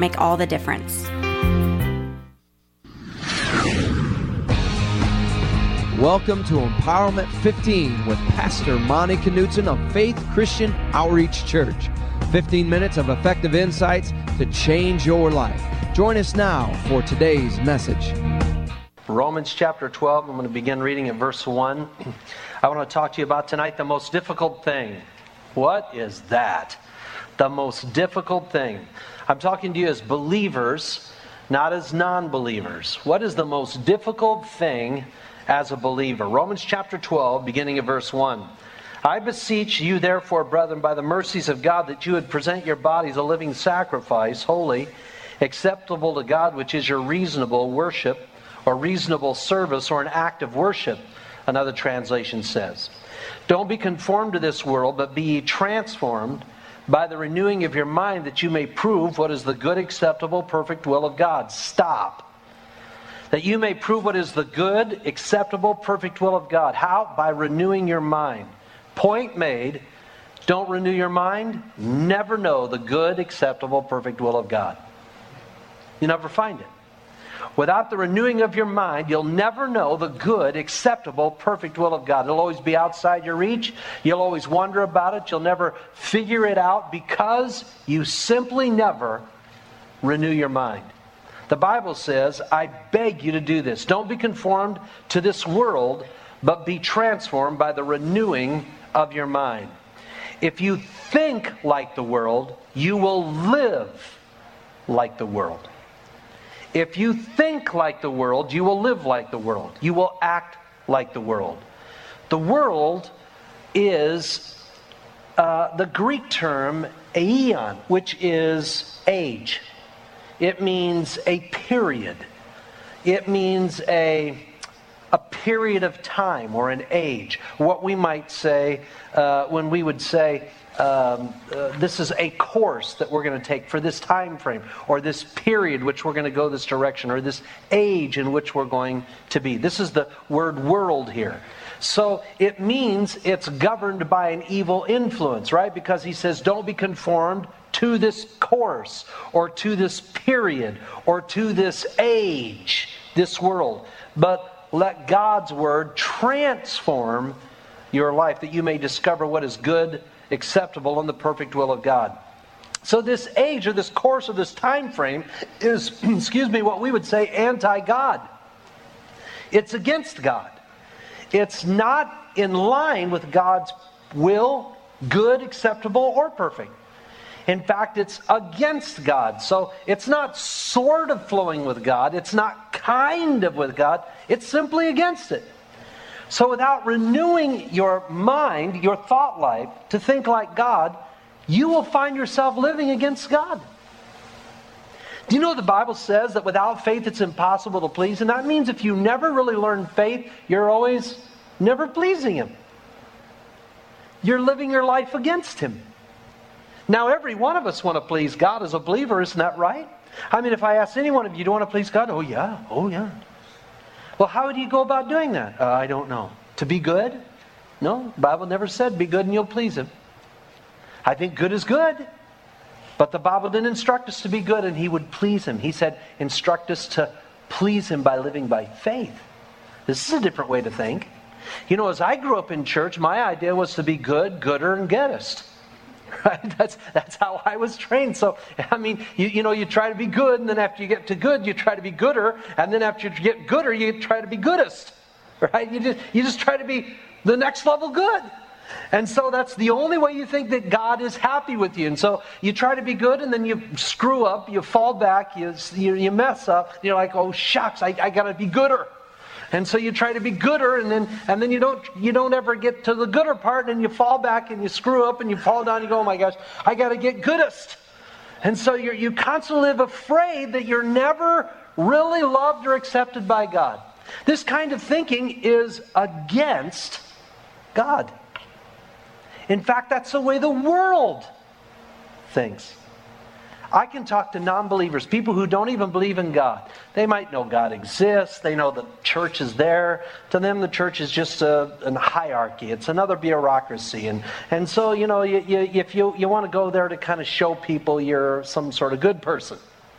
make all the difference. Welcome to Empowerment 15 with Pastor Monty Knudsen of Faith Christian Outreach Church. 15 minutes of effective insights to change your life. Join us now for today's message. Romans chapter 12, I'm going to begin reading at verse 1. I want to talk to you about tonight the most difficult thing. What is that? The most difficult thing. I'm talking to you as believers, not as non-believers. What is the most difficult thing as a believer? Romans chapter 12, beginning at verse 1. I beseech you therefore, brethren, by the mercies of God, that you would present your bodies a living sacrifice, holy, acceptable to God, which is your reasonable worship, or reasonable service, or an act of worship, another translation says. Don't be conformed to this world, but be ye transformed by the renewing of your mind, that you may prove what is the good, acceptable, perfect will of God. Stop. That you may prove what is the good, acceptable, perfect will of God. How? By renewing your mind. Point made. Don't renew your mind. Never know the good, acceptable, perfect will of God. You never find it. Without the renewing of your mind, you'll never know the good, acceptable, perfect will of God. It'll always be outside your reach. You'll always wonder about it. You'll never figure it out because you simply never renew your mind. The Bible says, I beg you to do this. Don't be conformed to this world, but be transformed by the renewing of your mind. If you think like the world, you will live like the world. If you think like the world, you will live like the world. You will act like the world. The world is the Greek term aeon, which is age. It means a period. It means a period of time or an age. What we might say when we would say, this is a course that we're going to take for this time frame, or this period which we're going to go this direction, or this age in which we're going to be. This is the word world here. So it means it's governed by an evil influence, right? Because he says, don't be conformed to this course, or to this period, or to this age, this world. But let God's word transform your life, that you may discover what is good, acceptable, and the perfect will of God. So this age, or this course, or this time frame is, what we would say anti-God. It's against God. It's not in line with God's will, good, acceptable, or perfect. In fact, it's against God. So it's not sort of flowing with God. It's not kind of with God. It's simply against it. So without renewing your mind, your thought life, to think like God, you will find yourself living against God. Do you know the Bible says that without faith it's impossible to please Him? That means if you never really learn faith, you're always never pleasing Him. You're living your life against Him. Now every one of us want to please God as a believer, isn't that right? I mean, if I ask any one of you, do you want to please God? Oh yeah. Well, how do you go about doing that? I don't know. To be good? No, the Bible never said be good and you'll please Him. I think good is good. But the Bible didn't instruct us to be good and He would please Him. He said, instruct us to please Him by living by faith. This is a different way to think. You know, as I grew up in church, my idea was to be good, gooder, and gettest. Right? That's how I was trained. So, I mean, you try to be good, and then after you get to good, you try to be gooder, and then after you get gooder, you try to be goodest. Right? You just try to be the next level good. And so that's the only way you think that God is happy with you. And so you try to be good, and then you screw up, you fall back, you mess up. You're like, oh shucks, I got to be gooder. And so you try to be gooder, and then you don't ever get to the gooder part, and you fall back and you screw up and you fall down. And you go, oh my gosh, I got to get goodest. And so you constantly live afraid that you're never really loved or accepted by God. This kind of thinking is against God. In fact, that's the way the world thinks. I can talk to non-believers, people who don't even believe in God. They might know God exists. They know the church is there. To them, the church is just a hierarchy. It's another bureaucracy. And so, if you want to go there to kind of show people you're some sort of good person.